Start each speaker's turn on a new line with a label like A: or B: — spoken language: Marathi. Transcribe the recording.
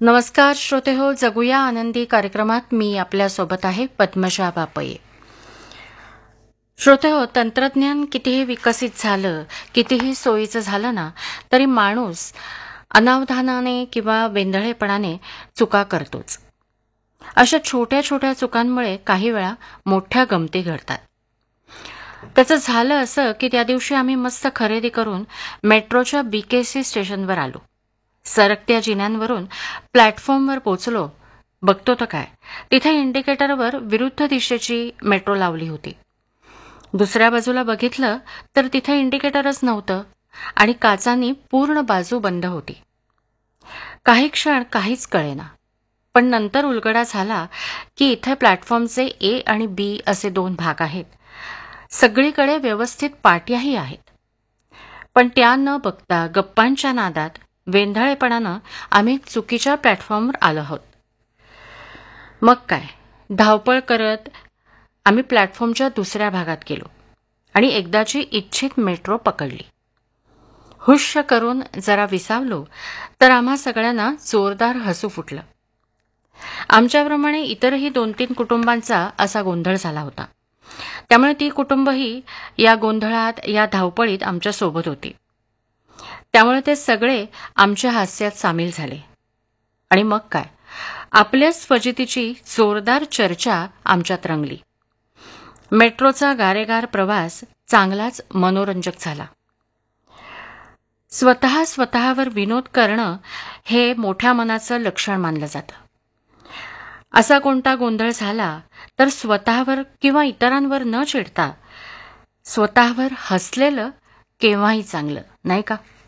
A: नमस्कार श्रोते हो, जगूया आनंदी कार्यक्रमात मी आपल्यासोबत आहे पद्मजा बापये. श्रोते हो, तंत्रज्ञान कितीही विकसित झालं, कितीही सोयीचं झालं ना, तरी माणूस अनावधानाने किंवा वेंधळेपणाने चुका करतोच. अशा छोट्या छोट्या चुकांमुळे काही वेळा मोठ्या गमती घडतात. त्याचं झालं असं की त्या दिवशी आम्ही मस्त खरेदी करून मेट्रोच्या BKC स्टेशनवर आलो. सरकत्या जिन्यांवरून प्लॅटफॉर्मवर पोचलो. बघतो तर काय, तिथे इंडिकेटरवर विरुद्ध दिशेची मेट्रो लावली होती. दुसऱ्या बाजूला बघितलं तर तिथे इंडिकेटरच नव्हतं आणि काचांनी पूर्ण बाजू बंद होती. काही क्षण काहीच कळेना, पण नंतर उलगडा झाला की इथे प्लॅटफॉर्मचे A आणि B असे दोन भाग आहेत. सगळीकडे व्यवस्थित पाट्याही आहेत. पण त्या न बघता गप्पांच्या नादात वेंधळेपणानं आम्ही चुकीच्या प्लॅटफॉर्मवर आलो आहोत. मग काय, धावपळ करत आम्ही प्लॅटफॉर्मच्या दुसऱ्या भागात गेलो आणि एकदाची इच्छित मेट्रो पकडली. हुश्श करून जरा विसावलो तर आम्हा सगळ्यांना जोरदार हसू फुटलं. आमच्याप्रमाणे इतरही 2-3 कुटुंबांचा असा गोंधळ झाला होता. त्यामुळे ती कुटुंबही या गोंधळात, या धावपळीत आमच्या सोबत होती. त्यामुळे ते सगळे आमच्या हास्यात सामील झाले. आणि मग काय, आपल्याच फजितीची जोरदार चर्चा आमच्यात रंगली. मेट्रोचा गारेगार प्रवास चांगलाच मनोरंजक झाला. स्वतःवर विनोद करणं हे मोठ्या मनाचं लक्षण मानलं जातं. असा कोणता गोंधळ झाला तर स्वतःवर किंवा इतरांवर न चिडता स्वतःवर हसलेलं केव्हाही चांगलं, नाही का?